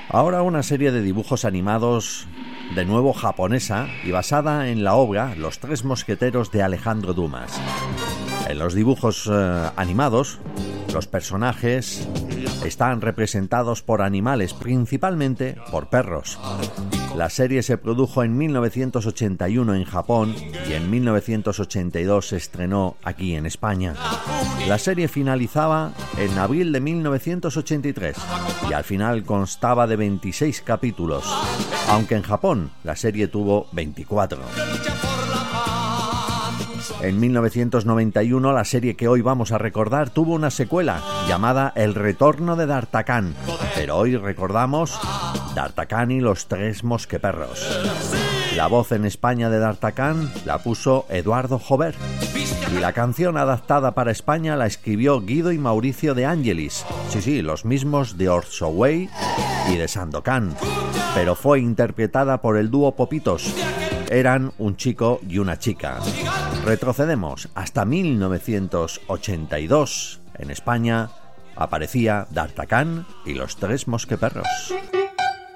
Ahora una serie de dibujos animados, de nuevo japonesa y basada en la obra Los Tres Mosqueteros de Alejandro Dumas. En los dibujos animados, los personajes están representados por animales, principalmente por perros. La serie se produjo en 1981 en Japón y en 1982 se estrenó aquí en España. La serie finalizaba en abril de 1983 y al final constaba de 26 capítulos, aunque en Japón la serie tuvo 24. En 1991 la serie que hoy vamos a recordar tuvo una secuela llamada El Retorno de D'Artagnan, pero hoy recordamos D'Artagnan y los Tres Mosqueperros. La voz en España de D'Artagnan la puso Eduardo Jover y la canción adaptada para España la escribió Guido y Mauricio de Angelis, sí, los mismos de Orso Way y de Sandokan, pero fue interpretada por el dúo Popitos. Eran un chico y una chica. Retrocedemos hasta 1982. En España aparecía D'Artagnan y los Tres Mosqueperros.